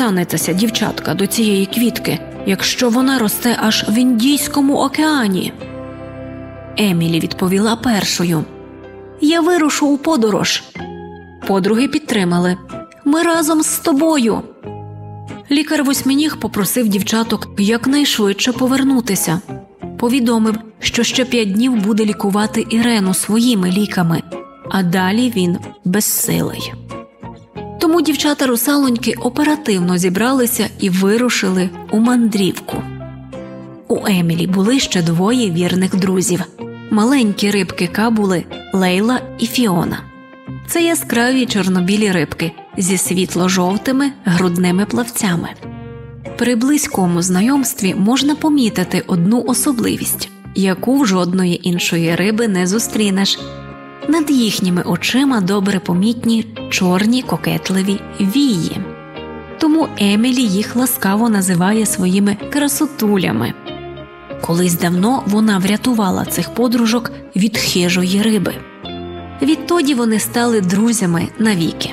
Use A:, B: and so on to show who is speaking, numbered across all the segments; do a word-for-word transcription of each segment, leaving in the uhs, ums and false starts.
A: дістанетеся, дівчатка, до цієї квітки, якщо вона росте аж в Індійському океані?» Емілі відповіла першою: «Я вирушу у подорож». Подруги підтримали: «Ми разом з тобою». Лікар Восьминіг попросив дівчаток якнайшвидше повернутися. Повідомив, що ще п'ять днів буде лікувати Ірену своїми ліками, а далі він безсилий. Тому дівчата-русалоньки оперативно зібралися і вирушили у мандрівку. У Емілі були ще двоє вірних друзів – маленькі рибки Кабули Лейла і Фіона. Це яскраві чорнобілі рибки зі світло-жовтими грудними плавцями. При близькому знайомстві можна помітити одну особливість, яку в жодної іншої риби не зустрінеш. Над їхніми очима добре помітні чорні кокетливі вії. Тому Емілі їх ласкаво називає своїми красотулями. Колись давно вона врятувала цих подружок від хижої риби. Відтоді вони стали друзями навіки.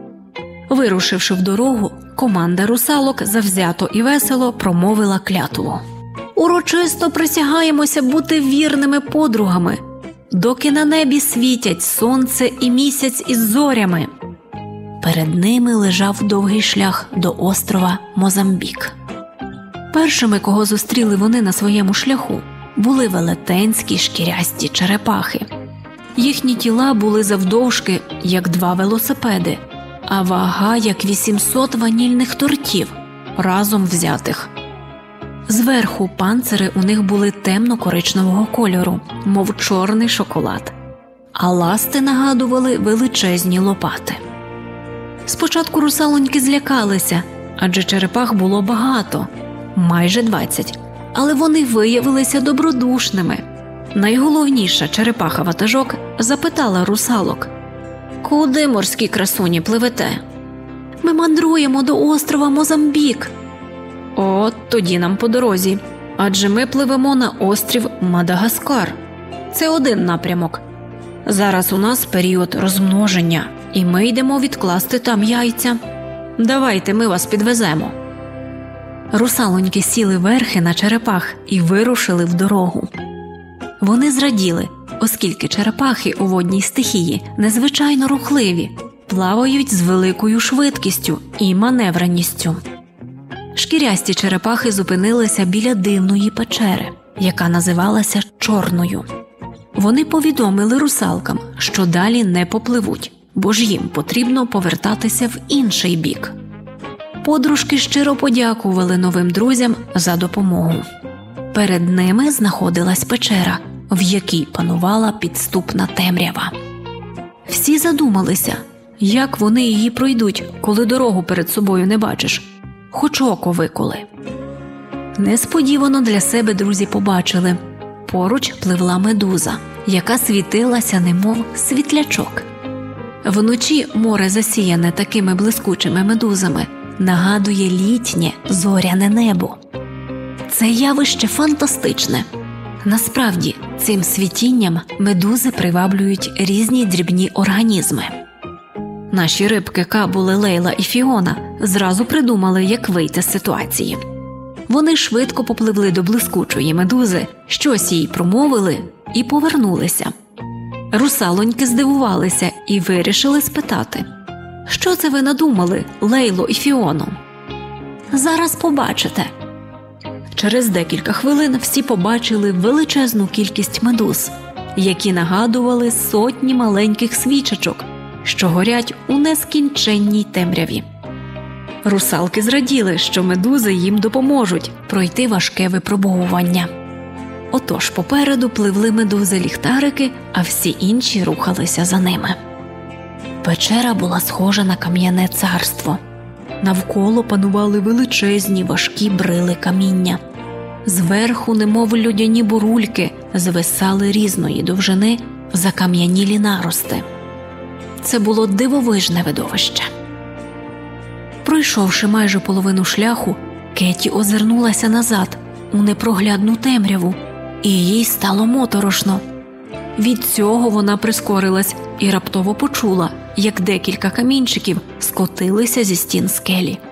A: Вирушивши в дорогу, команда русалок завзято і весело промовила клятву: «Урочисто присягаємося бути вірними подругами, доки на небі світять сонце і місяць із зорями». Перед ними лежав довгий шлях до острова Мозамбік. Першими, кого зустріли вони на своєму шляху, були велетенські шкірясті черепахи. Їхні тіла були завдовжки, як два велосипеди, а вага, як вісімсот ванільних тортів, разом взятих. Зверху панцири у них були темно-коричневого кольору, мов чорний шоколад, а ласти нагадували величезні лопати. Спочатку русалоньки злякалися, адже черепах було багато, майже двадцять, але вони виявилися добродушними. Найголовніша черепаха-ватажок запитала русалок: «Куди, морські красуні, пливете?» «Ми мандруємо до острова Мозамбік». «От тоді нам по дорозі, адже ми пливемо на острів Мадагаскар. Це один напрямок. Зараз у нас період розмноження, і ми йдемо відкласти там яйця. Давайте ми вас підвеземо». Русалоньки сіли верхи на черепах і вирушили в дорогу. Вони зраділи, оскільки черепахи у водній стихії незвичайно рухливі, плавають з великою швидкістю і маневреністю. Шкірясті черепахи зупинилися біля дивної печери, яка називалася Чорною. Вони повідомили русалкам, що далі не попливуть, бо ж їм потрібно повертатися в інший бік. Подружки щиро подякували новим друзям за допомогу. Перед ними знаходилась печера, в якій панувала підступна темрява. Всі задумалися, як вони її пройдуть, коли дорогу перед собою не бачиш, хоч око виколи. Несподівано для себе друзі побачили – поруч пливла медуза, яка світилася немов світлячок. Вночі море, засіяне такими блискучими медузами, нагадує літнє зоряне небо. Це явище фантастичне. Насправді, цим світінням медузи приваблюють різні дрібні організми. Наші рибки Кабули, Лейла і Фіона зразу придумали, як вийти з ситуації. Вони швидко попливли до блискучої медузи, щось їй промовили і повернулися. Русалоньки здивувалися і вирішили спитати: «Що це ви надумали, Лейло і Фіоно?» «Зараз побачите». Через декілька хвилин всі побачили величезну кількість медуз, які нагадували сотні маленьких свічечок, що горять у нескінченній темряві. Русалки зраділи, що медузи їм допоможуть пройти важке випробовування. Отож попереду пливли медузи-ліхтарики, а всі інші рухалися за ними. Печера була схожа на кам'яне царство. Навколо панували величезні важкі брили каміння. Зверху, немов людяні бурульки, звисали різної довжини закам'янілі нарости. Це було дивовижне видовище. Пройшовши майже половину шляху, Кеті озирнулася назад у непроглядну темряву, і їй стало моторошно. Від цього вона прискорилась і раптово почула, як декілька камінчиків скотилися зі стін скелі.